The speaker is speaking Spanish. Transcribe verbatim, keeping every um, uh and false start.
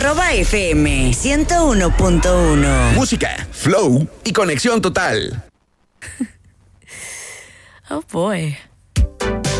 Arroba F M ciento uno punto uno. Música, flow y conexión total. Oh boy.